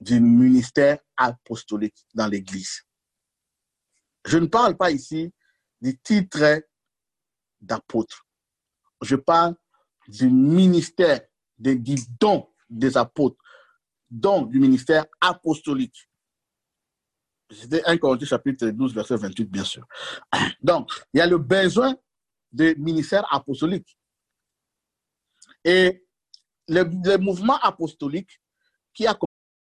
du ministère apostolique dans l'Église. Je ne parle pas ici du titre d'apôtre. Je parle du ministère, du don des apôtres, don du ministère apostolique. C'était 1 Corinthiens chapitre 12, verset 28, bien sûr. Donc, il y a le besoin de ministère apostolique. Et le mouvement apostolique qui a